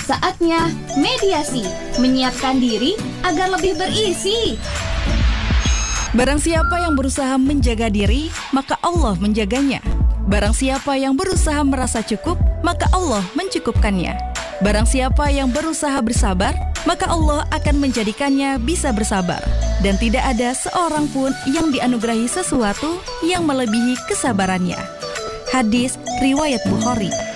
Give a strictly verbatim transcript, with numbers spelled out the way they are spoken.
Saatnya mediasi, menyiapkan diri agar lebih berisi. Barang siapa yang berusaha menjaga diri, maka Allah menjaganya. Barang siapa yang berusaha merasa cukup, maka Allah mencukupkannya. Barang siapa yang berusaha bersabar, maka Allah akan menjadikannya bisa bersabar. Dan tidak ada seorang pun yang dianugerahi sesuatu yang melebihi kesabarannya. Hadis riwayat Bukhari.